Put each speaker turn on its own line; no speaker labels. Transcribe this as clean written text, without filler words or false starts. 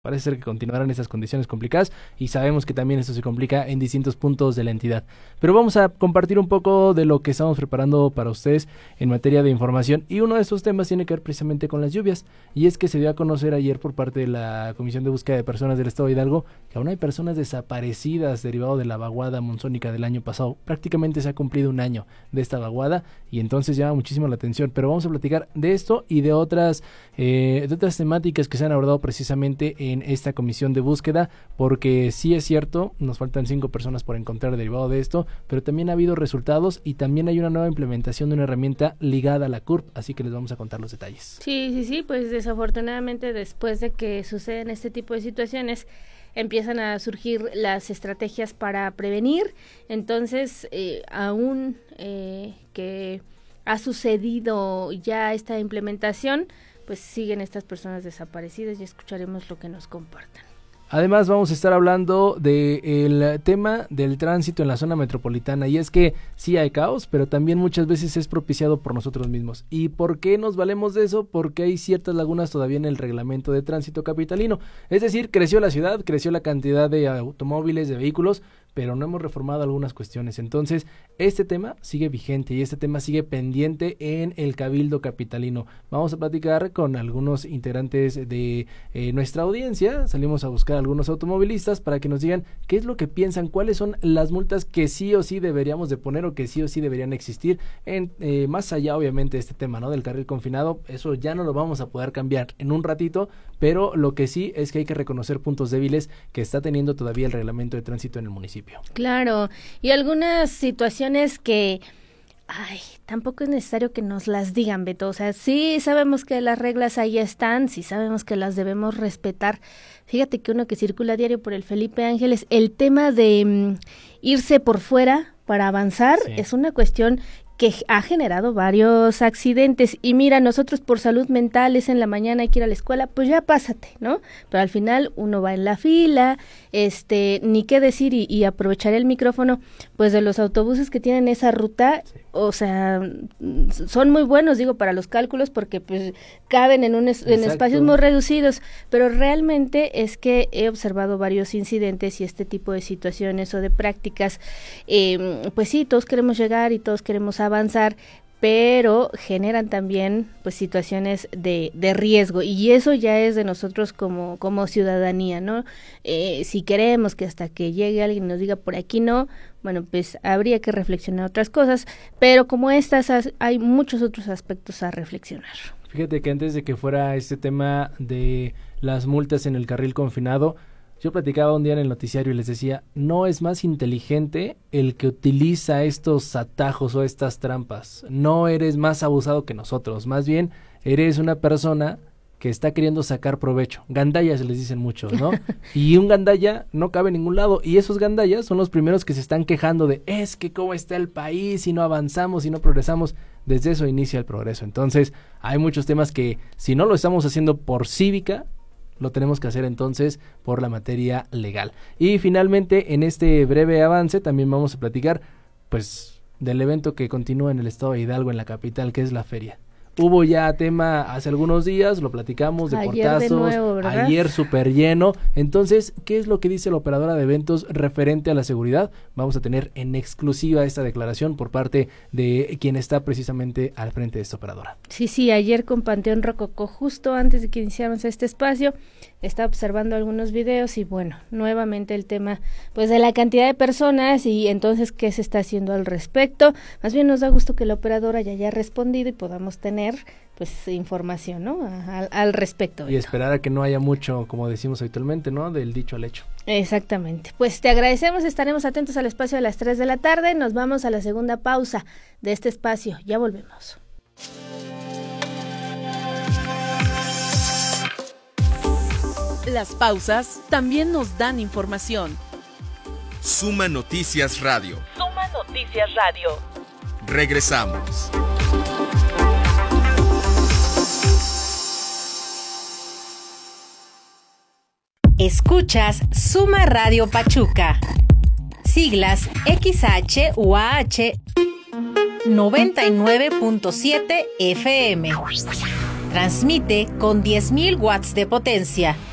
Parece ser que continuarán estas condiciones complicadas y sabemos que también esto se complica en distintos puntos de la entidad. Pero vamos a compartir un poco de lo que estamos preparando para ustedes en materia de información, y uno de estos temas tiene que ver precisamente con las lluvias, y es que se dio a conocer ayer por parte de la Comisión de Búsqueda de Personas del Estado de Hidalgo que aún hay personas desaparecidas derivado de la vaguada monzónica del año pasado. Prácticamente se ha cumplido un año de esta vaguada y entonces llama muchísimo la atención, pero vamos a platicar de esto y de otras temáticas que se han abordado precisamente en esta comisión de búsqueda, porque sí es cierto, nos faltan 5 personas por encontrar derivado de esto, pero también ha habido resultados y también hay una nueva implementación de una herramienta ligada a la CURP, así que les vamos a contar los detalles.
Sí, pues desafortunadamente después de que suceden este tipo de situaciones, empiezan a surgir las estrategias para prevenir. Entonces, aún que ha sucedido ya esta implementación, pues siguen estas personas desaparecidas y escucharemos lo que nos compartan.
Además vamos a estar hablando del tema del tránsito en la zona metropolitana, y es que sí hay caos, pero también muchas veces es propiciado por nosotros mismos. ¿Y por qué nos valemos de eso? Porque hay ciertas lagunas todavía en el reglamento de tránsito capitalino. Es decir, creció la ciudad, creció la cantidad de automóviles, de vehículos, pero no hemos reformado algunas cuestiones. Entonces, este tema sigue vigente y este tema sigue pendiente en el Cabildo Capitalino. Vamos a platicar con algunos integrantes de nuestra audiencia. Salimos a buscar a algunos automovilistas para que nos digan qué es lo que piensan, cuáles son las multas que sí o sí deberíamos de poner o que sí o sí deberían existir. Más allá, obviamente, de este tema, ¿no?, del carril confinado, eso ya no lo vamos a poder cambiar en un ratito, pero lo que sí es que hay que reconocer puntos débiles que está teniendo todavía el reglamento de tránsito en el municipio.
Claro, y algunas situaciones que tampoco es necesario que nos las digan, Beto. O sea, sí sabemos que las reglas ahí están, sí sabemos que las debemos respetar. Fíjate que uno que circula a diario por el Felipe Ángeles, el tema de irse por fuera para avanzar, sí, es una cuestión que ha generado varios accidentes. Y mira, nosotros por salud mental es en la mañana, hay que ir a la escuela, pues ya pásate, ¿no? Pero al final uno va en la fila, ni qué decir, y aprovechar el micrófono, pues de los autobuses que tienen esa ruta, sí, o sea, son muy buenos, digo, para los cálculos, porque pues caben en espacios muy reducidos, pero realmente es que he observado varios incidentes y este tipo de situaciones o de prácticas, pues sí, todos queremos llegar y todos queremos avanzar, pero generan también pues situaciones de riesgo, y eso ya es de nosotros como ciudadanía, ¿no? Si queremos que hasta que llegue alguien nos diga por aquí no, bueno, pues habría que reflexionar otras cosas, pero como estas hay muchos otros aspectos a reflexionar.
Fíjate que antes de que fuera este tema de las multas en el carril confinado, yo platicaba un día en el noticiario y les decía, no es más inteligente el que utiliza estos atajos o estas trampas. No eres más abusado que nosotros, más bien eres una persona que está queriendo sacar provecho. Gandallas les dicen muchos, ¿no? Y un gandalla no cabe en ningún lado, y esos gandallas son los primeros que se están quejando de, es que cómo está el país, si no avanzamos, si no progresamos. Desde eso inicia el progreso. Entonces, hay muchos temas que si no lo estamos haciendo por cívica, lo tenemos que hacer entonces por la materia legal. Y finalmente, en este breve avance, también vamos a platicar pues del evento que continúa en el estado de Hidalgo, en la capital, que es la feria. Hubo ya tema hace algunos días, lo platicamos de
ayer
portazos,
de nuevo, ¿verdad?
Ayer súper lleno. Entonces, ¿qué es lo que dice la operadora de eventos referente a la seguridad? Vamos a tener en exclusiva esta declaración por parte de quien está precisamente al frente de esta operadora.
Sí, ayer con Panteón Rococó, justo antes de que iniciáramos este espacio, estaba observando algunos videos y bueno, nuevamente el tema pues de la cantidad de personas y entonces qué se está haciendo al respecto. Más bien nos da gusto que la operadora ya haya respondido y podamos tener pues información, ¿no? Al respecto.
Y esperar a que no haya mucho, como decimos habitualmente, ¿no? Del dicho al hecho.
Exactamente. Pues te agradecemos, estaremos atentos al espacio de las 3 de la tarde. Nos vamos a la segunda pausa de este espacio. Ya volvemos.
Las pausas también nos dan información.
Suma Noticias Radio.
Suma Noticias Radio.
Regresamos.
Escuchas Suma Radio Pachuca. Siglas XHUAH 99.7 FM. Transmite con 10.000 watts de potencia